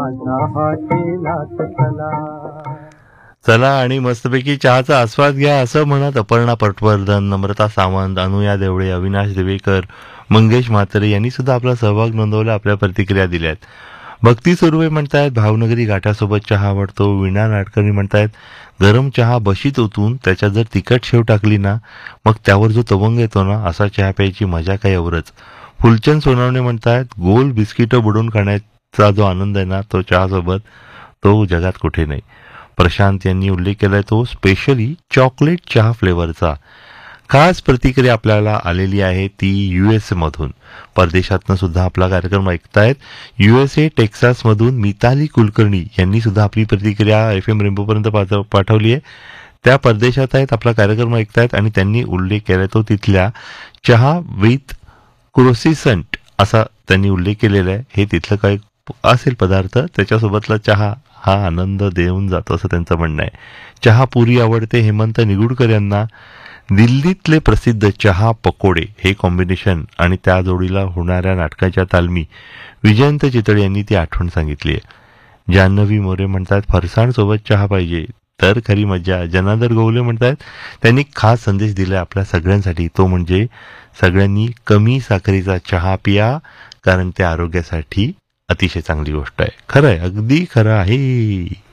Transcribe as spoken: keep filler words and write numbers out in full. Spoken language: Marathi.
माझ्या हॉटेलात चला. चला आणि मस्तपैकी चहाचा आस्वाद घ्या असं म्हणत अपर्णा पटवर्धन, नम्रता सावंत, अनुया देवळे, अविनाश देवेकर, मंगेश म्हात्रे यांनी सुद्धा आपला सहभाग नोंदवला, आपल्या प्रतिक्रिया दिल्यात. भक्ती सुर्वे म्हणतायत भावनगरी गाठासोबत चहा आवडतो. वीणा नाडकर्णी म्हणतायत गरम चहा बशीत ओतून त्याच्यात जर तिखट शेव टाकली ना मग त्यावर जो तवंग येतो ना असा चहा प्यायची मजा काही औरच. फुलचंद सोनावणे म्हणतायत गोल बिस्किटं बुडवून खाण्याचा जो आनंद आहे ना तो चहासोबत तो जगात कुठे नाही. प्रशांत यांनी उल्लेख केलाय तो स्पेशली चॉकलेट चहा फ्लेवरचा. खास प्रतिक्रिया आपल्याला आलेली आहे ती युएस मधून. परदेशातनं सुद्धा आपला कार्यक्रम ऐकतायत. युएसए टेक्सासमधून मिताली कुलकर्णी यांनी सुद्धा आपली प्रतिक्रिया एफ एम रेम्बोपर्यंत पाठवली आहे. त्या परदेशात आहेत, आपला कार्यक्रम ऐकतायत आणि त्यांनी उल्लेख केलाय तो तिथल्या चहा विथ क्रोसिसंट असा त्यांनी उल्लेख केलेला आहे. हे तिथलं काही असेल पदार्थ त्याच्यासोबतला चहा हा आनंद देऊन जातो असं त्यांचं म्हणणं आहे. चहा पुरी आवडते हेमंत निगुडकर यांना. दिल्लीतले प्रसिद्ध चहा पकोडे हे कॉम्बिनेशन आणि त्या जोडीला होणाऱ्या नाटकाच्या तालमी विजयंत चितळे यांनी ती आठवण सांगितली आहे. जान्हवी मोरे म्हणतात फरसाण सोबत चहा पाहिजे तर खरी मजा. जनार्दन गवले म्हणतात त्यांनी खास संदेश दिलाय आपल्या सगळ्यांसाठी, तो म्हणजे सगळ्यांनी कमी साखरेचा चहा पिया कारण ते आरोग्यासाठी अतिशय चांगली गोष्ट आहे. खरं आहे, अगदी खरं आहे.